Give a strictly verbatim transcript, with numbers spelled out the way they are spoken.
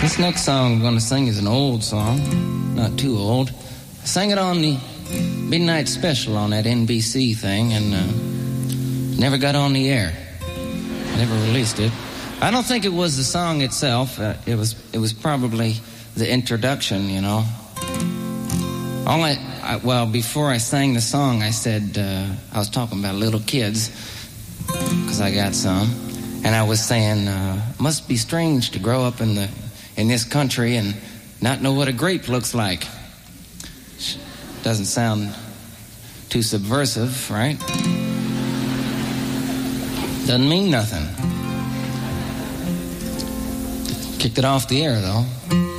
This next song I'm going to sing is an old song, not too old. I sang it on the Midnight Special on that N B C thing, and uh, never got on the air. Never released it. I don't think it was the song itself. Uh, it was it was probably the introduction, you know. All I, I well, before I sang the song, I said uh, I was talking about little kids because I got some, and I was saying, uh, must be strange to grow up in the in this country and not know what a grape looks like. Doesn't sound too subversive, right? Doesn't mean nothing. Kicked it off the air, though.